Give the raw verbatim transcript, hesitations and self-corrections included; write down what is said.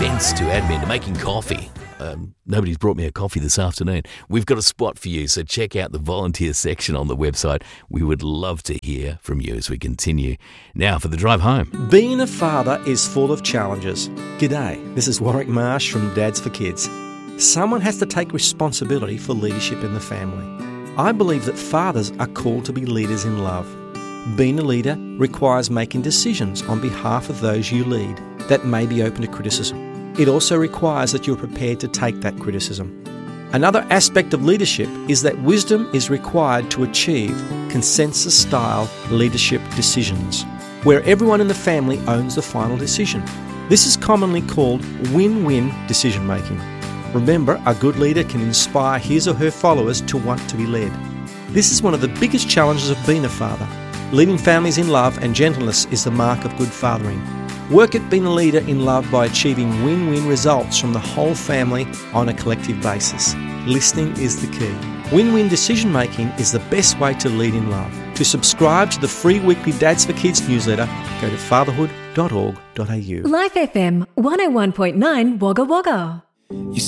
events to admin to making coffee. Um, nobody's brought me a coffee this afternoon. We've got a spot for you, so check out the volunteer section on the website. We would love to hear from you as we continue. Now for the drive home. Being a father is full of challenges. G'day, this is Warwick Marsh from Dads for Kids. Someone has to take responsibility for leadership in the family. I believe that fathers are called to be leaders in love. Being a leader requires making decisions on behalf of those you lead that may be open to criticism. It also requires that you're prepared to take that criticism. Another aspect of leadership is that wisdom is required to achieve consensus-style leadership decisions, where everyone in the family owns the final decision. This is commonly called win-win decision-making. Remember, a good leader can inspire his or her followers to want to be led. This is one of the biggest challenges of being a father. Leading families in love and gentleness is the mark of good fathering. Work at being a leader in love by achieving win-win results from the whole family on a collective basis. Listening is the key. Win-win decision-making is the best way to lead in love. To subscribe to the free weekly Dads for Kids newsletter, go to fatherhood dot org dot a u. Life F M one oh one point nine Wagga Wagga.